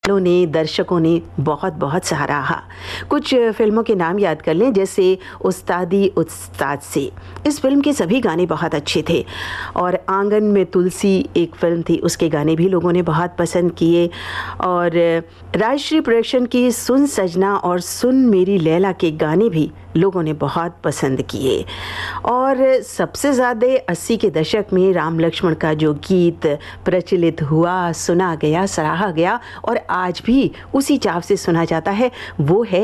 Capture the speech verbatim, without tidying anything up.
लोगों ने, दर्शकों ने बहुत बहुत सराहा। कुछ फ़िल्मों के नाम याद कर लें, जैसे उस्तादी उस्ताद से। इस फ़िल्म के सभी गाने बहुत अच्छे थे और आंगन में तुलसी एक फ़िल्म थी, उसके गाने भी लोगों ने बहुत पसंद किए। और राजश्री प्रोडक्शन की सुन सजना और सुन मेरी लैला के गाने भी लोगों ने बहुत पसंद किए। और सबसे ज़्यादा अस्सी के दशक में राम लक्ष्मण का जो गीत प्रचलित हुआ, सुना गया, सराहा गया और आज भी उसी चाव से सुना जाता है, वो है